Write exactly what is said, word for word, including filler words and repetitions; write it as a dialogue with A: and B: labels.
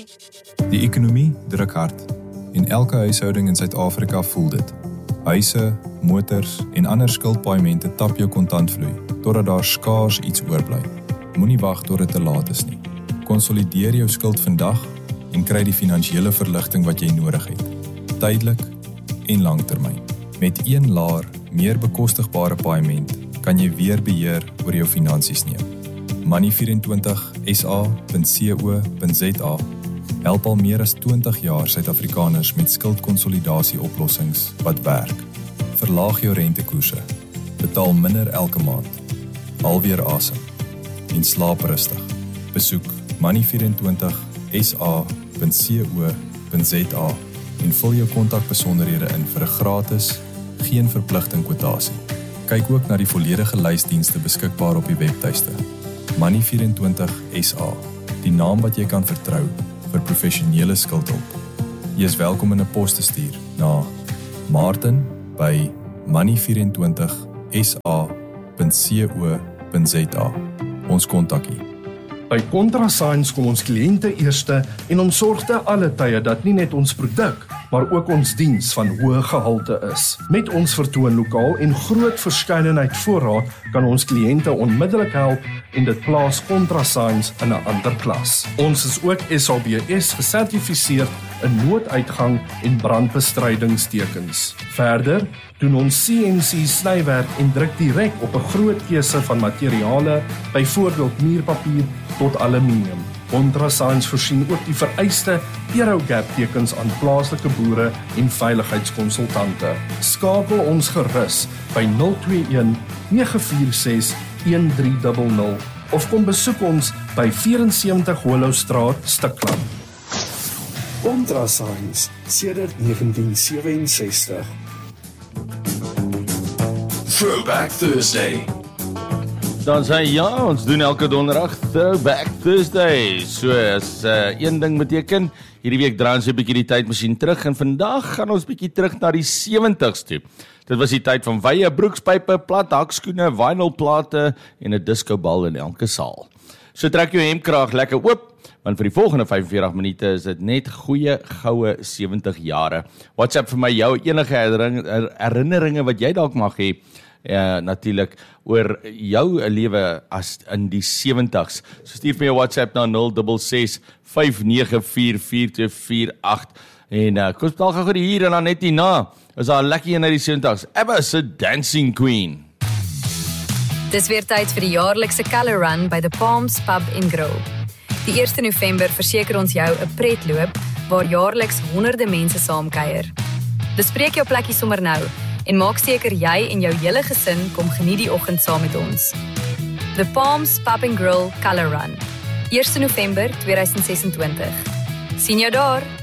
A: Die ekonomie druk hard en elke huishouding in Suid-Afrika voel dit. Huise, motors en ander skuldpaaiemente tap jou kontantvloei, totdat daar skaars iets oorbly. Moenie wag tot dit te laat is nie. Konsolideer jou skuld vandag en kry die finansiële verligting wat jy nodig het. Tydelik en langtermyn. Met een laer, meer bekostigbare paaiement kan jy weer beheer oor jou finansies neem. Money vyf en twintig S A punt co punt Z A help al meer as twintig jaar Suid-Afrikaners met skuldkonsolidasie oplossings wat werk. Verlaag jou rentekoerse, betaal minder elke maand, haal weer asem en slaap rustig. Besoek money vyf en twintig S A punt co punt Z A en vul jou kontakbesonderhede in vir 'n gratis, geen verpligting kwotasie. Kyk ook na die volledige lysdienste beskikbaar op die webtuiste. Money vyf en twintig S A, die naam wat jy kan vertrou vir professionele skuldhulp. Jy is welkom in 'n pos te stuur na Martin by money vyf en twintig S A punt co punt Z A. Ons kontak u.
B: By ContraSigns kom ons kliënte eerste en ons sorg te alle tye dat nie net ons produk, maar ook ons diens van hoë gehalte is. Met ons vertoonlokaal en groot verskeidenheid voorraad kan ons kliënte onmiddellik help en dit plaas ContraSigns in 'n ander klas. Ons is ook S A B S gesertifiseer in nooduitgang en brandbestrydingstekens. Verder doen ons C N C snywerk en druk direk op 'n groot keuse van materiale, byvoorbeeld muurpapier tot aluminium. ContraSigns voorsien ook die vereiste Aerogap tekens aan plaaslike boere en veiligheidskonsultante. Skakel ons gerus by nul twee een nege vier ses een drie nul nul of kom besoek ons by vyf-en-sewentig Hollowstraat, Stikland.
C: ContraSigns sedert negentien sewe-en-sestig.
D: Throwback Thursday.
E: Dan sê ja, ons doen elke donderdag Throwback Thursday. So as uh, een ding beteken, hierdie week draai ons 'n bietjie die tydmasjien terug en vandag gaan ons bietjie terug na die sewentig's toe. Dit was die tyd van wye broekspype, plat hakskoene, vinylplate en 'n discobal in elke saal. So trek jou hemkraag lekker oop, want vir die volgende vyf en veertig minute is dit net goeie goue sewentig jare. WhatsApp vir my jou enige herinneringe wat jy dalk mag hê. Ja, natuurlik oor jou lewe as in die sewentig's. So stuur my 'n WhatsApp na nul ses ses vyf nege vier vier twee vier agt en uh, kom speel gou hier en dan net hierna is daar 'n lekker een uit die sewentig's. Abba se Dancing Queen.
F: Dis weer tyd vir die jaarlikse Colour Run by the Palms Pub en Grill. Die eerste November verseker ons jou 'n pretloop waar jaarliks honderde mense saamkuier. Bespreek jou plekkie sommer nou en maak seker jy en jou hele gesin kom geniet die oggend saam met ons. The Palms Pub and Grill Colour Run, eerste November tweeduisend ses en twintig. Sien jou daar!